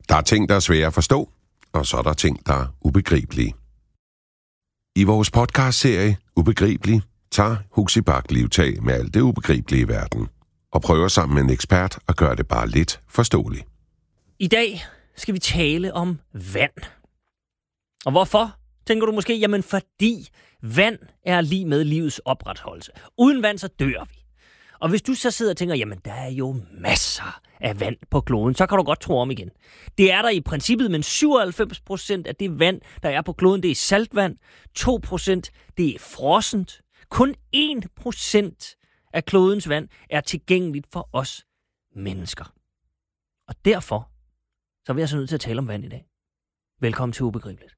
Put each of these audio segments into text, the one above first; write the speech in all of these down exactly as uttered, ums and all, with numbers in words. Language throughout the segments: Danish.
Der er ting, der er svære at forstå, og så er der ting, der er ubegribelige. I vores podcastserie Ubegribelig tager Huxi Bach livtag med alt det ubegribelige i verden, og prøver sammen med en ekspert at gøre det bare lidt forståeligt. I dag skal vi tale om vand. Og hvorfor, tænker du måske? Jamen fordi vand er lige med livets opretholdelse. Uden vand, så dør vi. Og hvis du så sidder og tænker, jamen der er jo masser af vand på kloden, så kan du godt tro om igen. Det er der i princippet, men syvoghalvfems procent af det vand, der er på kloden, det er saltvand. to procent, det er frossent. Kun en procent af klodens vand er tilgængeligt for os mennesker. Og derfor så er vi altså nødt til at tale om vand i dag. Velkommen til Ubegribeligt.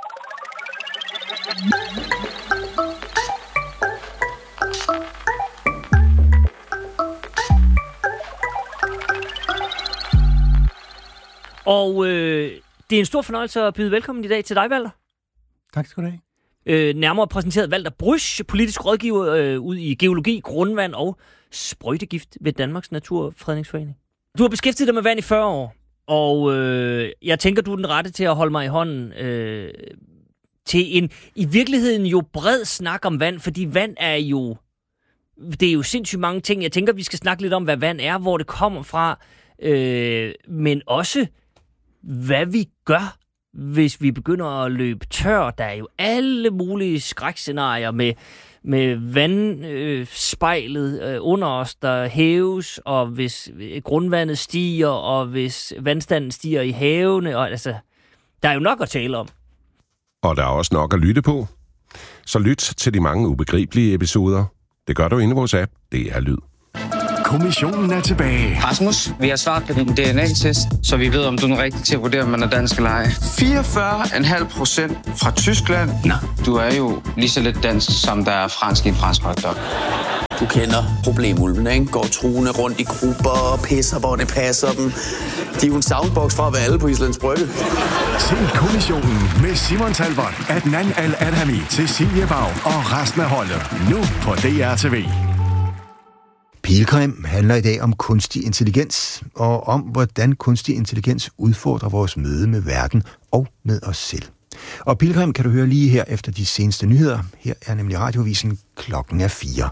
Og øh, det er en stor fornøjelse at byde velkommen i dag til dig, Walter. Tak skal du have. Øh, nærmere præsenteret Walter Brüsch, politisk rådgiver øh, ud i geologi, grundvand og sprøjtegift ved Danmarks Naturfredningsforening. Du har beskæftiget dig med vand i fyrre år, og øh, jeg tænker, du er den rette til at holde mig i hånden øh, til en i virkeligheden jo bred snak om vand, fordi vand er jo, det er jo sindssygt mange ting. Jeg tænker, vi skal snakke lidt om, hvad vand er, hvor det kommer fra, øh, men også hvad vi gør, hvis vi begynder at løbe tør. Der er jo alle mulige skrækscenarier med, med vandspejlet øh, under os, der hæves, og hvis grundvandet stiger, og hvis vandstanden stiger i havene. Og, altså, der er jo nok at tale om. Og der er også nok at lytte på. Så lyt til de mange ubegribelige episoder. Det gør du inde i vores app. Det er Lyd. Kommissionen er tilbage. Rasmus, vi har svaret på din D N A-test, så vi ved, om du er rigtig til at vurdere, om man er dansk eller ej. fireogfyrre komma fem procent fra Tyskland. Nå, du er jo lige så lidt dansk, som der er fransk i en fransk hotdog. Du kender problemulven, ikke? Går truende rundt i grupper og pisser, hvor det passer dem. De er jo en soundbox fra at være alle på Islands Brygge. Se Kommissionen med Simon Talbot, Adnan Al-Adhami, Cecilie Bag og resten af holdet. Nu på D R T V. Pilgrim handler i dag om kunstig intelligens, og om hvordan kunstig intelligens udfordrer vores møde med verden og med os selv. Og Pilgrim kan du høre lige her efter de seneste nyheder. Her er nemlig radiovisen klokken er fire.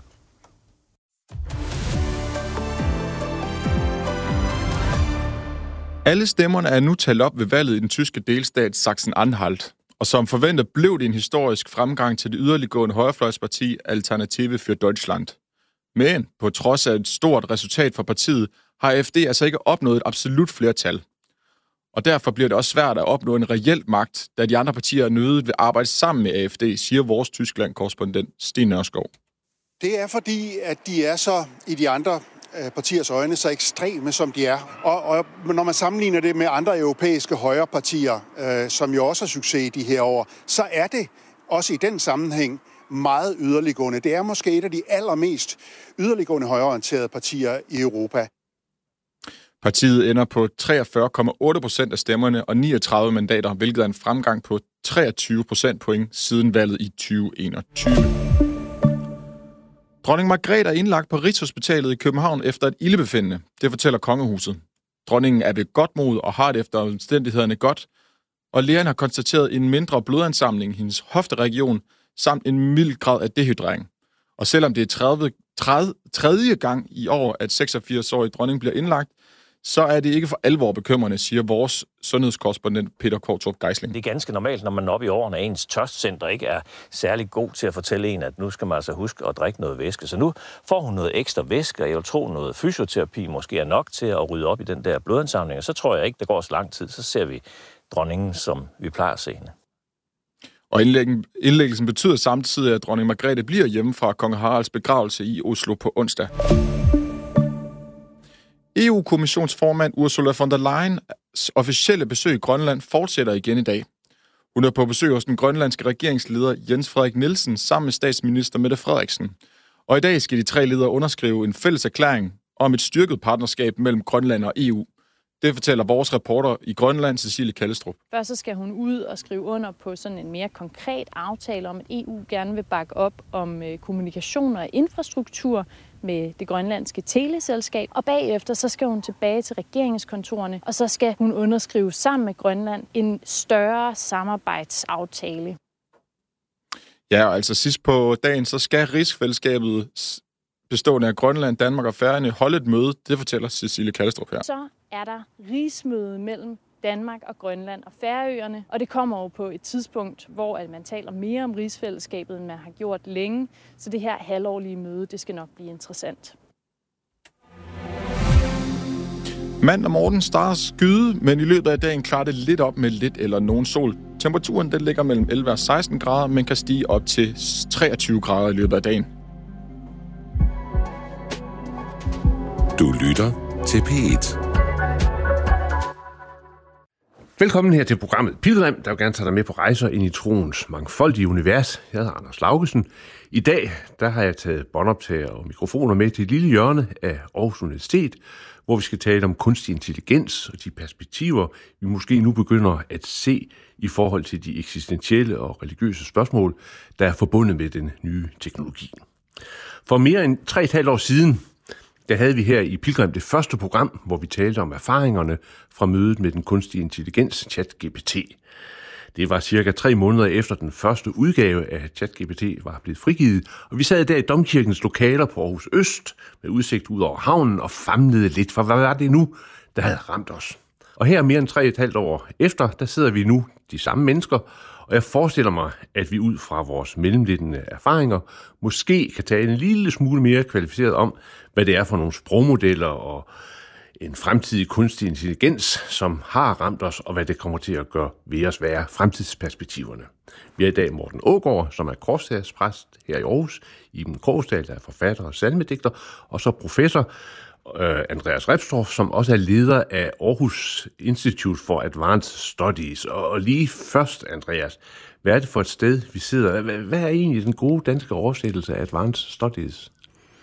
Alle stemmerne er nu talt op ved valget i den tyske delstat Sachsen-Anhalt, og som forventet blev det en historisk fremgang til det yderliggående højrefløjsparti Alternative für Deutschland. Men på trods af et stort resultat for partiet, har A F D altså ikke opnået et absolut flertal. Og derfor bliver det også svært at opnå en reel magt, da de andre partier nødigt vil arbejde sammen med A F D, siger vores Tyskland-korrespondent Sten Nørskov. Det er fordi, at de er så i de andre partiers øjne så ekstreme, som de er. Og, og når man sammenligner det med andre europæiske højrepartier, øh, som jo også har succes i de her år, så er det også i den sammenhæng meget yderliggående. Det er måske et af de allermest yderliggående højreorienterede partier i Europa. Partiet ender på treogfyrre komma otte procent af stemmerne og niogtredive mandater, hvilket er en fremgang på treogtyve procentpoint siden valget i tyve enogtyve. Dronning Margrethe er indlagt på Rigshospitalet i København efter et ildebefindende. Det fortæller kongehuset. Dronningen er ved godt mod og har det efter omstændighederne godt, og lægerne har konstateret en mindre blodansamling i hendes hofteregion, samt en mild grad af dehydrering. Og selvom det er tredive, tredive, tredje gang i år, at seksogfirs-årig dronning bliver indlagt, så er det ikke for alvor bekymrende, siger vores sundhedskorrespondent Peter Kortrup Geisling. Det er ganske normalt, når man er oppe i årene, at ens tørstcenter ikke er særlig god til at fortælle en, at nu skal man altså huske at drikke noget væske. Så nu får hun noget ekstra væske, og jeg vil tro, noget fysioterapi måske er nok til at rydde op i den der blodansamling. Og så tror jeg ikke, der går så lang tid, så ser vi dronningen, som vi plejer at se hende. Og indlæggelsen betyder samtidig, at dronning Margrethe bliver hjemme fra kong Haralds begravelse i Oslo på onsdag. E U-kommissionsformand Ursula von der Leyens officielle besøg i Grønland fortsætter igen i dag. Hun er på besøg hos den grønlandske regeringsleder Jens Frederik Nielsen sammen med statsminister Mette Frederiksen. Og i dag skal de tre ledere underskrive en fælles erklæring om et styrket partnerskab mellem Grønland og E U. Det fortæller vores reporter i Grønland, Cecilie Kallestrup. Først så skal hun ud og skrive under på sådan en mere konkret aftale om, at E U gerne vil bakke op om kommunikation og infrastruktur med det grønlandske teleselskab, og bagefter så skal hun tilbage til regeringskontorerne, og så skal hun underskrive sammen med Grønland en større samarbejdsaftale. Ja, altså sidst på dagen, så skal rigsfællesskabet bestående af Grønland, Danmark og Færøerne holde et møde. Det fortæller Cecilie Kallestrup her. Så er der rigsmøde mellem Danmark og Grønland og Færøerne, og det kommer jo på et tidspunkt, hvor at man taler mere om rigsfællesskabet, end man har gjort længe. Så det her halvårlige møde, det skal nok blive interessant. Mandag morgen starter skyde, men i løbet af dagen klarer det lidt op med lidt eller nogen sol. Temperaturen den ligger mellem elleve og seksten grader, men kan stige op til treogtyve grader i løbet af dagen. Du lytter til P et. Velkommen her til programmet Pilgrim, der vil gerne tage dig med på rejser ind i troens mangfoldige univers. Jeg hedder Anders Laugesen. I dag der har jeg taget båndoptager og mikrofoner med til et lille hjørne af Aarhus Universitet, hvor vi skal tale om kunstig intelligens og de perspektiver, vi måske nu begynder at se i forhold til de eksistentielle og religiøse spørgsmål, der er forbundet med den nye teknologi. For mere end tre og et halvt år siden, der havde vi her i Pilgrim det første program, hvor vi talte om erfaringerne fra mødet med den kunstige intelligens ChatGPT. Det var cirka tre måneder efter den første udgave af ChatGPT var blevet frigivet, og vi sad der i Domkirkens lokaler på Aarhus Øst med udsigt ud over havnen og famlede lidt, for hvad var det nu, der havde ramt os? Og her mere end tre og et halvt år efter, der sidder vi nu de samme mennesker, og jeg forestiller mig, at vi ud fra vores mellemliggende erfaringer måske kan tale en lille smule mere kvalificeret om, hvad det er for nogle sprogmodeller og en fremtidig kunstig intelligens, som har ramt os, og hvad det kommer til at gøre ved os være fremtidsperspektiverne. Vi er i dag Morten Aagaard, som er korstagspræst her i Aarhus, Iben Krogsdal, der er forfatter og salmedigter, og så professor øh, Andreas Repstorff, som også er leder af Aarhus Institute for Advanced Studies. Og, og lige først, Andreas, hvad er det for et sted, vi sidder? Hvad, hvad er egentlig den gode danske oversættelse af Advanced Studies?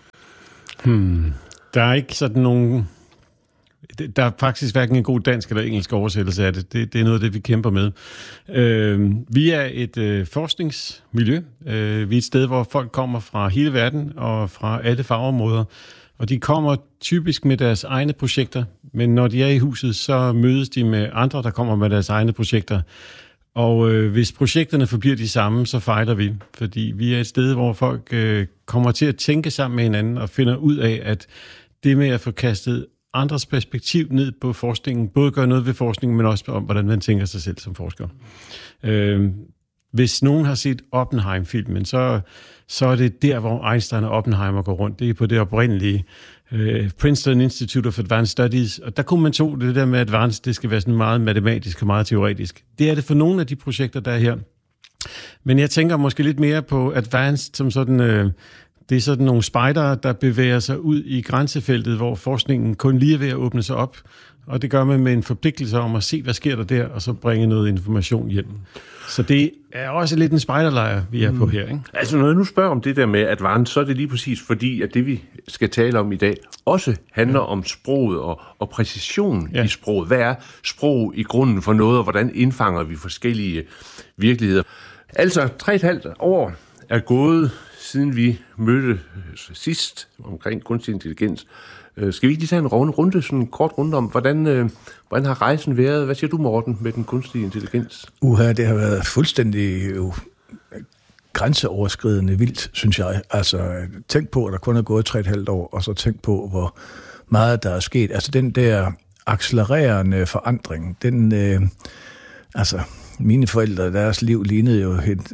Hmm. Der er ikke sådan nogen... Der er faktisk hverken en god dansk eller engelsk oversættelse af det. Det, det er noget af det, vi kæmper med. Øh, vi er et øh, forskningsmiljø. Øh, vi er et sted, hvor folk kommer fra hele verden og fra alle fagområder. Og de kommer typisk med deres egne projekter, men når de er i huset, så mødes de med andre, der kommer med deres egne projekter. Og øh, hvis projekterne forbliver de samme, så fejler vi. Fordi vi er et sted, hvor folk øh, kommer til at tænke sammen med hinanden og finder ud af, at det med at få kastet andres perspektiv ned på forskningen, både gør noget ved forskningen, men også om, hvordan man tænker sig selv som forsker. Øh, hvis nogen har set Oppenheim-filmen, så, så er det der, hvor Einstein og Oppenheimer går rundt. Det er på det oprindelige øh, Princeton Institute of Advanced Studies, og der kunne man tro, det der med advanced, det skal være sådan meget matematisk og meget teoretisk. Det er det for nogle af de projekter, der er her. Men jeg tænker måske lidt mere på advanced som sådan... Øh, Det er sådan nogle spejdere, der bevæger sig ud i grænsefeltet, hvor forskningen kun lige er ved at åbne sig op. Og det gør man med en forpligtelse om at se, hvad sker der der, og så bringe noget information hjem. Så det er også lidt en spejderlejr, vi er mm. på her, ikke? Altså, når jeg nu spørger om det der med advanced, så er det lige præcis fordi, at det vi skal tale om i dag, også handler ja. om sproget og, og præcision ja. i sproget. Hvad er sprog i grunden for noget, og hvordan indfanger vi forskellige virkeligheder? Altså, tre og et halvt år er gået, siden vi mødte sidst omkring kunstig intelligens. Skal vi ikke lige tage en runde, sådan en kort runde om, hvordan, øh, hvordan har rejsen været? Hvad siger du, Morten, med den kunstige intelligens? Uha, det har været fuldstændig jo, grænseoverskridende vildt, synes jeg. Altså, tænk på, at der kun er gået tre og et halvt år, og så tænk på, hvor meget der er sket. Altså, den der accelererende forandring, den, øh, altså... Mine forældre, deres liv lignede jo helt,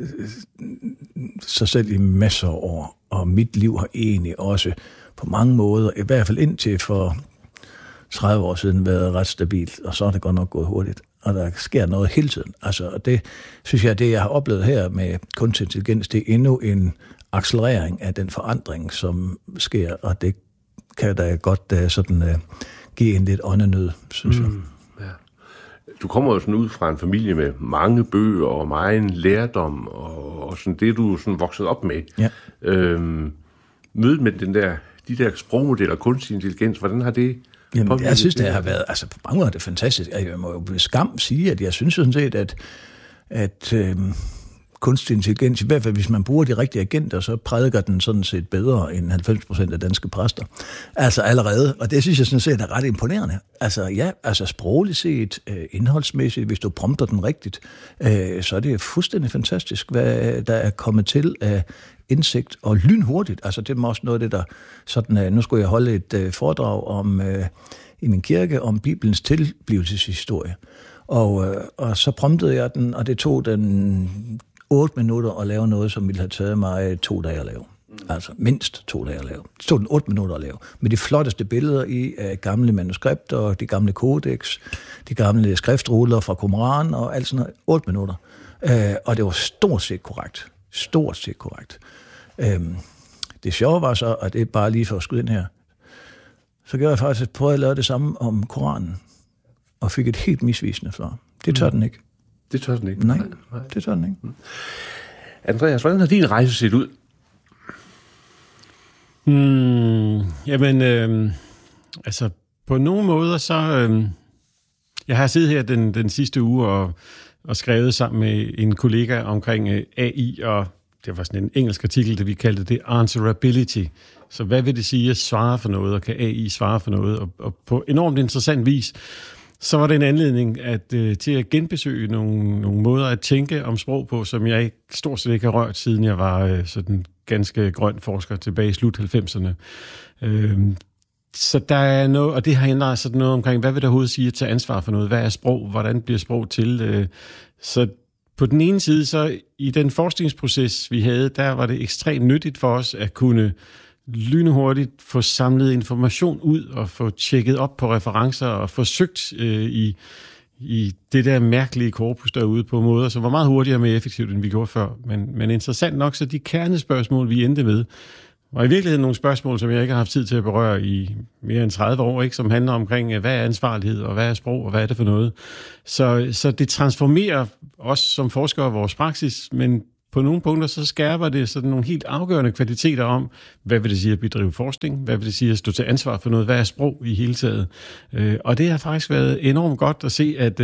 sig selv i masser af år, og mit liv har egentlig også på mange måder, i hvert fald indtil for tredive år siden, været ret stabilt, og så er det godt nok gået hurtigt, og der sker noget hele tiden. Altså, og det synes jeg, det jeg har oplevet her med kunstig intelligens, det er endnu en accelerering af den forandring, som sker, og det kan da godt uh, sådan uh, give en lidt åndenød, synes mm. jeg. Du kommer jo sådan ud fra en familie med mange bøger og meget lærdom, og, og sådan det, du er sådan vokset op med. Ja. Øhm, mødet med den der, de der sprogmodeller, kunstig intelligens, hvordan har det... Jamen, jeg synes, det har været... Altså, på mange måder er det fantastisk. Jeg må jo med skam sige, at jeg synes sådan set, at, at øhm, kunstig intelligens, i hvert fald hvis man bruger de rigtige agenter, så prædiker den sådan set bedre end halvfems procent af danske præster. Altså allerede, og det synes jeg sådan set er ret imponerende. Altså ja, altså sprogligt set, indholdsmæssigt, hvis du prompter den rigtigt, så er det fuldstændig fantastisk, hvad der er kommet til af indsigt og lynhurtigt. Altså det er også noget af det, der sådan, nu skulle jeg holde et foredrag om, i min kirke om Bibelens tilblivelseshistorie. Og, og så promptede jeg den, og det tog den otte minutter at lave noget, som ville have taget mig to dage at lave. Altså mindst to dage at lave. Det tog den otte minutter at lave. Med de flotteste billeder i af gamle manuskripter, de gamle kodex, de gamle skriftruller fra Qumran og alt sådan noget. otte minutter. Øh, og det var stort set korrekt. Stort set korrekt. Øh, det sjove var så, og det er bare lige for at skyde ind her, så gjorde jeg faktisk prøve at lave det samme om Koranen, og fik et helt misvisende svar. Det tør mm. den ikke. Det tør den ikke? Nej, Nej. det tør den ikke. Mm. Andreas, hvordan har din rejse set ud? Hmm, jamen, øh, altså, på nogle måder, så... Øh, jeg har siddet her den, den sidste uge og, og skrevet sammen med en kollega omkring øh, A I, og det var sådan en engelsk artikel, det vi kaldte det answerability. Så hvad vil det sige at svare for noget, og kan A I svare for noget? Og, og på enormt interessant vis, så var det en anledning at, øh, til at genbesøge nogle, nogle måder at tænke om sprog på, som jeg ikke, stort set ikke har rørt, siden jeg var øh, sådan ganske grøn forsker tilbage i slut halvfemserne. Øh, så der er noget, og det har ændret sådan noget omkring, hvad vil der overhovedet sige at tage ansvar for noget? Hvad er sprog? Hvordan bliver sprog til? Øh, så på den ene side, så i den forskningsproces, vi havde, der var det ekstremt nyttigt for os at kunne lynhurtigt få samlet information ud og få tjekket op på referencer og forsøgt øh, i, i det der mærkelige korpus derude på måder, som var meget hurtigere og mere effektivt, end vi gjorde før. Men, men interessant nok, så de kernespørgsmål, vi endte med, var i virkeligheden nogle spørgsmål, som jeg ikke har haft tid til at berøre i mere end tredive år, ikke? Som handler omkring, hvad er ansvarlighed, og hvad er sprog, og hvad er det for noget. Så, så det transformerer os som forskere vores praksis, men på nogle punkter så skærper det sådan nogle helt afgørende kvaliteter om, hvad vil det sige at bedrive forskning, hvad vil det sige at stå til ansvar for noget, hvad er sprog i hele taget. Og det har faktisk været enormt godt at se, at,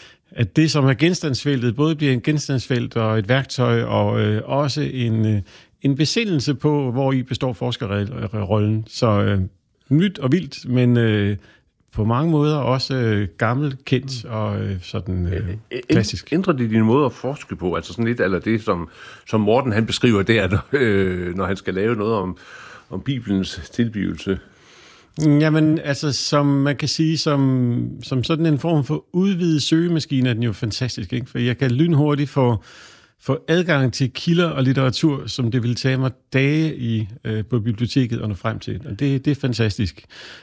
at det, som er genstandsfeltet, både bliver en genstandsfelt og et værktøj, og også en, en besindelse på, hvor i består forskerrollen. Så nyt og vildt, men på mange måder også øh, gammelt, kendt og øh, sådan øh, klassisk. Ændrer det din måde at forske på? Altså sådan lidt, eller det, som, som Morten han beskriver der, når, øh, når han skal lave noget om, om Bibelens tilblivelse? Jamen, altså, som man kan sige, som, som sådan en form for udvidet søgemaskine, er den jo fantastisk, ikke? For jeg kan lynhurtigt få, få adgang til kilder og litteratur, som det ville tage mig dage i, øh, på biblioteket og nå frem til. Og det, det er fantastisk.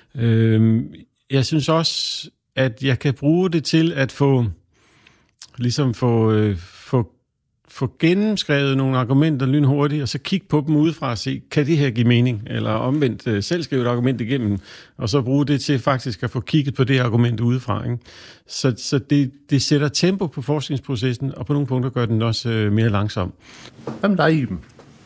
Øh, Jeg synes også, at jeg kan bruge det til at få, ligesom få, øh, få, få gennemskrevet nogle argumenter lynhurtigt, og så kigge på dem udefra og se, kan det her give mening? Eller omvendt øh, selv skrive et argument igennem, og så bruge det til faktisk at få kigget på det argument udefra. Ikke? Så, så det, det sætter tempo på forskningsprocessen, og på nogle punkter gør den også øh, mere langsom. Hvad med dig, Iben?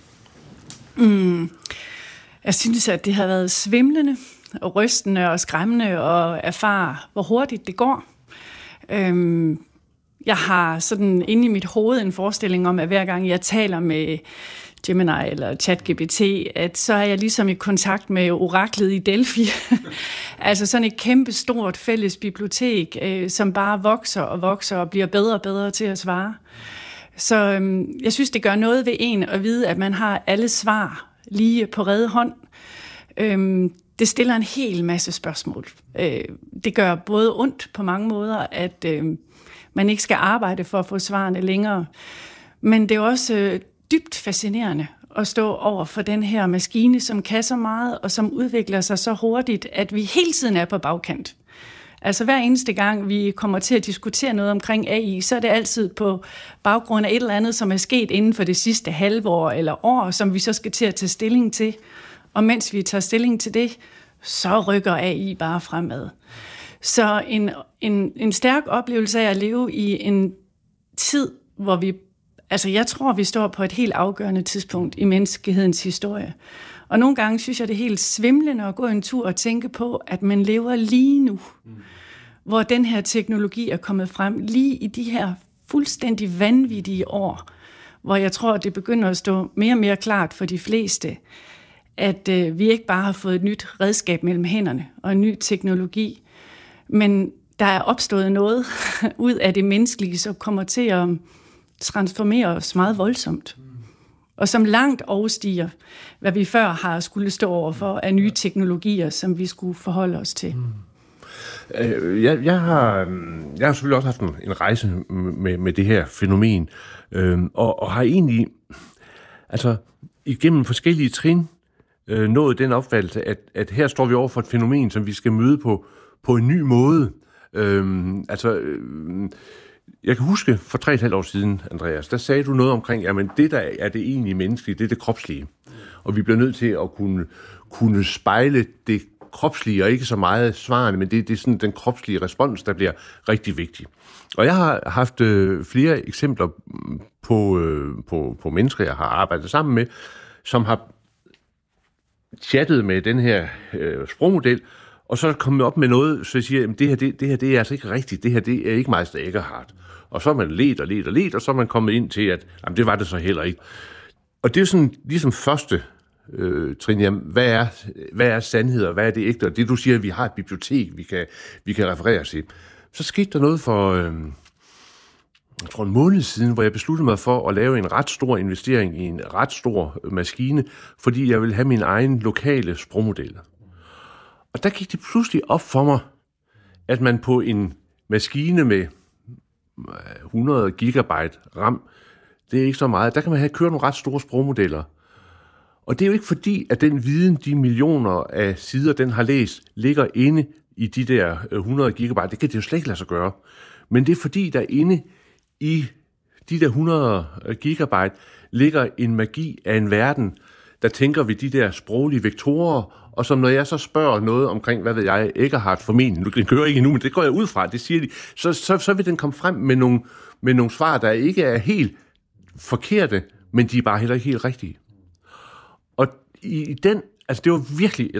Mm, jeg synes, at det har været svimlende og rystende og skræmmende og erfare, hvor hurtigt det går. Øhm, jeg har sådan inde i mit hoved en forestilling om, at hver gang jeg taler med Gemini eller ChatGPT, at så er jeg ligesom i kontakt med oraklet i Delphi. Altså sådan et kæmpe stort fælles bibliotek, øh, som bare vokser og vokser og bliver bedre og bedre til at svare. Så øhm, jeg synes, det gør noget ved en at vide, at man har alle svar lige på rede hånd. Øhm, Det stiller en hel masse spørgsmål. Det gør både ondt på mange måder, at man ikke skal arbejde for at få svarene længere. Men det er også dybt fascinerende at stå over for den her maskine, som kan så meget, og som udvikler sig så hurtigt, at vi hele tiden er på bagkant. Altså hver eneste gang, vi kommer til at diskutere noget omkring A I, så er det altid på baggrund af et eller andet, som er sket inden for det sidste halve år eller år, som vi så skal til at tage stilling til. Og mens vi tager stilling til det, så rykker A I bare fremad. Så en, en, en stærk oplevelse af at leve i en tid, hvor vi, altså jeg tror, vi står på et helt afgørende tidspunkt i menneskehedens historie. Og nogle gange synes jeg, det er helt svimlende at gå en tur og tænke på, at man lever lige nu, mm. hvor den her teknologi er kommet frem, lige i de her fuldstændig vanvittige år, hvor jeg tror, det begynder at stå mere og mere klart for de fleste, at øh, vi ikke bare har fået et nyt redskab mellem hænderne og en ny teknologi, men der er opstået noget ud af det menneskelige, som kommer til at transformere os meget voldsomt, og som langt overstiger, hvad vi før har skulle stå over for af nye teknologier, som vi skulle forholde os til. Øh, jeg, jeg, har, jeg har selvfølgelig også haft en, en rejse med, med det her fænomen, øh, og, og har egentlig altså, igennem forskellige trin øh, nået den opfattelse, at, at her står vi over for et fænomen, som vi skal møde på, på en ny måde. Øh, altså... Øh, Jeg kan huske for tre og et halvt år siden, Andreas, der sagde du noget omkring, jamen det der er det egentlige menneskelige, det er det kropslige. Og vi bliver nødt til at kunne, kunne spejle det kropslige, og ikke så meget svarene, men det, det er sådan den kropslige respons, der bliver rigtig vigtig. Og jeg har haft øh, flere eksempler på, øh, på, på mennesker, jeg har arbejdet sammen med, som har chattet med den her øh, sprogmodel, og så er kommet op med noget, så jeg siger, at det her, det, det her det er altså ikke rigtigt, det her det er ikke Meister Eckhart. Og så er man let og let og let, og så er man kommet ind til, at jamen, det var det så heller ikke. Og det er sådan ligesom første øh, trin, jamen, hvad er, hvad er sandhed, og hvad er det ægte? Og det du siger, at vi har et bibliotek, vi kan, vi kan referere til. Så skete der noget for, øh, jeg tror en måned siden, hvor jeg besluttede mig for at lave en ret stor investering i en ret stor maskine, fordi jeg ville have min egen lokale sprogmodeller. Og der gik det pludselig op for mig, at man på en maskine med hundrede gigabyte RAM, det er ikke så meget, der kan man have kørt nogle ret store sprogmodeller. Og det er jo ikke fordi, at den viden, de millioner af sider, den har læst, ligger inde i de der hundrede gigabyte. Det kan det jo slet ikke lade sig gøre. Men det er fordi, der inde i de der hundrede gigabyte ligger en magi af en verden, der tænker vi de der sproglige vektorer, og som når jeg så spørger noget omkring, hvad ved jeg, Eckhart formentlig, den kører ikke endnu, men det går jeg ud fra, det siger de, så, så, så vil den komme frem med nogle, med nogle svar, der ikke er helt forkerte, men de er bare heller ikke helt rigtige. Og i, i den, altså det var virkelig et